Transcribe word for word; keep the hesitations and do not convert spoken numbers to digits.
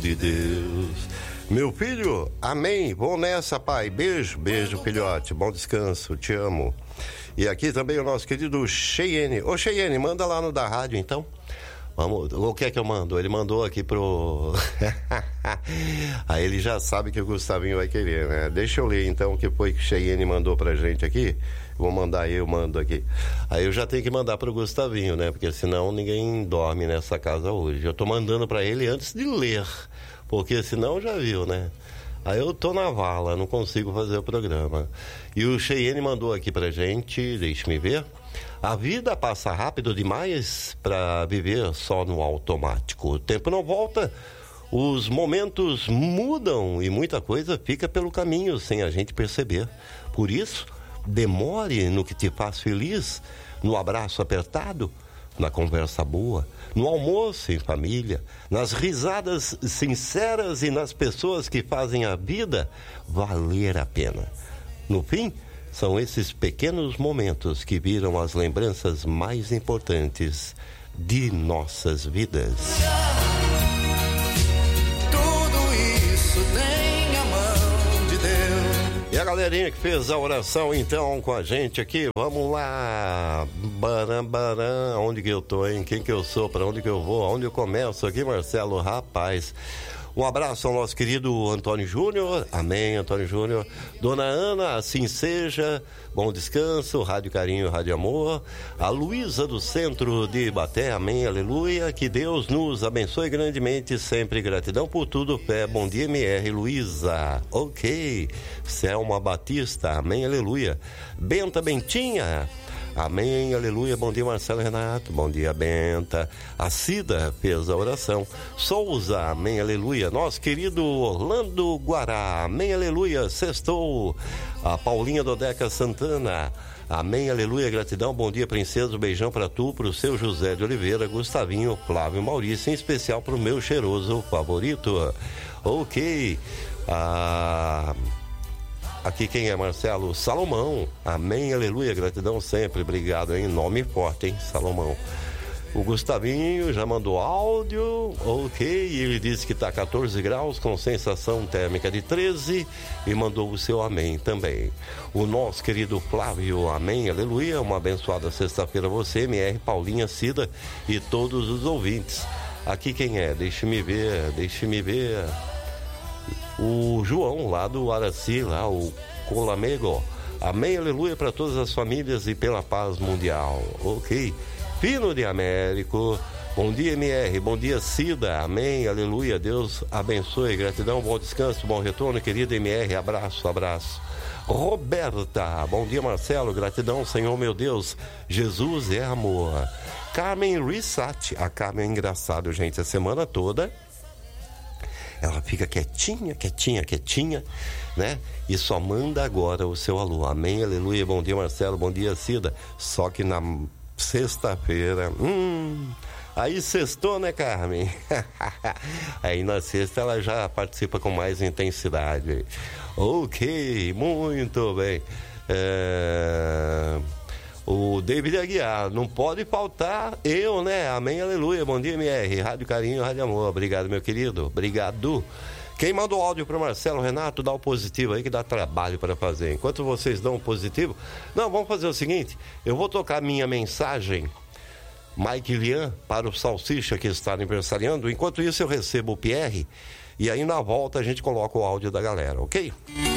de Deus. Meu filho, amém. Vou nessa, pai. Beijo, beijo, filhote. Bom descanso, te amo. E aqui também o nosso querido Cheyenne. Ô, Cheyenne, manda lá no da rádio, então. Vamos, o que é que eu mando? Ele mandou aqui pro... Aí ele já sabe que o Gustavinho vai querer, né? Deixa eu ler, então, o que foi que o Cheyenne mandou pra gente aqui. Vou mandar eu, mando aqui. Aí eu já tenho que mandar pro Gustavinho, né? Porque senão ninguém dorme nessa casa hoje. Eu tô mandando pra ele antes de ler. Porque senão já viu, né? Aí eu tô na vala, não consigo fazer o programa. E o Cheyenne mandou aqui pra gente, deixe-me ver. A vida passa rápido demais para viver só no automático. O tempo não volta, os momentos mudam e muita coisa fica pelo caminho sem a gente perceber. Por isso, demore no que te faz feliz, no abraço apertado, na conversa boa, no almoço em família, nas risadas sinceras e nas pessoas que fazem a vida valer a pena. No fim, são esses pequenos momentos que viram as lembranças mais importantes de nossas vidas. Tudo isso tem a mão de Deus. E a galerinha que fez a oração então com a gente aqui, vamos lá. Baram, baram, onde que eu tô, hein? Quem que eu sou? Pra onde que eu vou? Aonde eu começo aqui, Marcelo? Rapaz... Um abraço ao nosso querido Antônio Júnior, amém, Antônio Júnior. Dona Ana, assim seja, bom descanso, Rádio Carinho, Rádio Amor. A Luísa do Centro de Ibaté, amém, aleluia. Que Deus nos abençoe grandemente, sempre gratidão por tudo, fé. Bom dia, M R, Luísa, ok. Selma Batista, amém, aleluia. Benta Bentinha, amém, aleluia. Bom dia, Marcelo Renato. Bom dia, Benta. A Cida fez a oração. Souza, amém, aleluia. Nosso querido Orlando Guará, amém, aleluia. Sextou. A Paulinha Dodeca Santana, amém, aleluia. Gratidão, bom dia, princesa. Um beijão pra tu, pro seu José de Oliveira, Gustavinho, Flávio Maurício, em especial pro meu cheiroso favorito. Ok. Ah... Aqui quem é, Marcelo? Salomão, amém, aleluia, gratidão sempre, obrigado, hein, nome forte, hein, Salomão. O Gustavinho já mandou áudio, ok, ele disse que tá quatorze graus com sensação térmica de treze e mandou o seu amém também. O nosso querido Flávio, amém, aleluia, uma abençoada sexta-feira a você, M R, Paulinha, Cida e todos os ouvintes. Aqui quem é? Deixe-me ver, deixe-me ver... O João, lá do Araci, lá, o Colamego. Amém, aleluia, para todas as famílias e pela paz mundial. Ok. Pino de Américo. Bom dia, M R. Bom dia, Cida. Amém, aleluia. Deus abençoe. Gratidão, bom descanso, bom retorno, querida M R. Abraço, abraço. Roberta. Bom dia, Marcelo. Gratidão, Senhor, meu Deus. Jesus é amor. Carmen Rissati. A Carmen é engraçado, gente, a semana toda. Ela fica quietinha, quietinha, quietinha, né? E só manda agora o seu alô. Amém, aleluia. Bom dia, Marcelo. Bom dia, Cida. Só que na sexta-feira... Hum, aí sextou, né, Carmen? Aí na sexta ela já participa com mais intensidade. Ok, muito bem. É... O David Aguiar, não pode faltar eu, né? Amém, aleluia. Bom dia, M R. Rádio Carinho, Rádio Amor. Obrigado, meu querido. Obrigado. Quem mandou áudio para Marcelo Renato, dá o positivo aí que dá trabalho para fazer. Enquanto vocês dão o positivo... Não, vamos fazer o seguinte. Eu vou tocar minha mensagem, Mike Lian, para o Salsicha que está aniversariando. Enquanto isso eu recebo o Pierre e aí na volta a gente coloca o áudio da galera, ok?